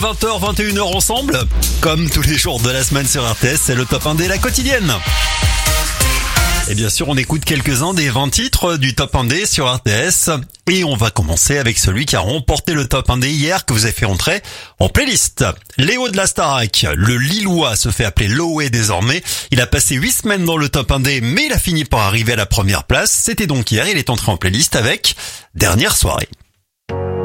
20h, 21h ensemble, comme tous les jours de la semaine sur RTS, c'est le Top 1D, la quotidienne. Et bien sûr, on écoute quelques-uns des 20 titres du Top 1D sur RTS. Et on va commencer avec celui qui a remporté le Top 1D hier, que vous avez fait entrer en playlist. Léo de la Starac, le Lillois, se fait appeler Loé désormais. Il a passé 8 semaines dans le Top 1D, mais il a fini par arriver à la première place. C'était donc hier, il est entré en playlist avec Dernière soirée.